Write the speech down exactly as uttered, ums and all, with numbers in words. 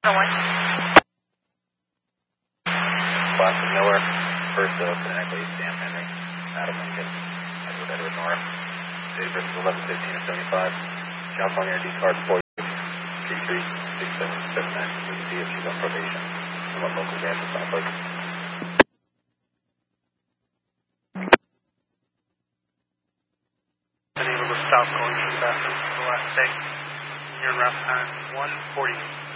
No one. Boston Miller, first of Pinnacle, Sam Henry, Adam Lincoln, Edward Edward North, Davis eleven fifteen and seventy-five, California I D card four three three six seven seven nine, with the D F She's on probation, and one local gas in South Lake. Been able to stop going to the bathroom for the last day. You're in route time one forty.